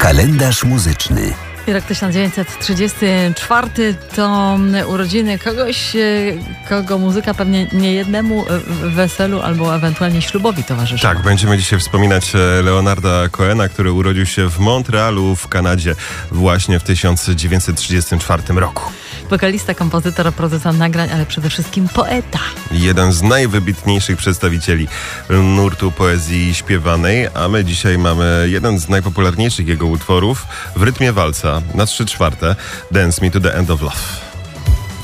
Kalendarz muzyczny. Rok 1934 to urodziny kogoś, kogo muzyka pewnie niejednemu weselu albo ewentualnie ślubowi towarzyszy. Tak, będziemy dzisiaj wspominać Leonarda Cohena, który urodził się w Montrealu w Kanadzie właśnie w 1934 roku. Wokalista, kompozytor, producent nagrań, ale przede wszystkim poeta. Jeden z najwybitniejszych przedstawicieli nurtu poezji śpiewanej, a my dzisiaj mamy jeden z najpopularniejszych jego utworów w rytmie walca na 3/4 Dance Me to the End of Love.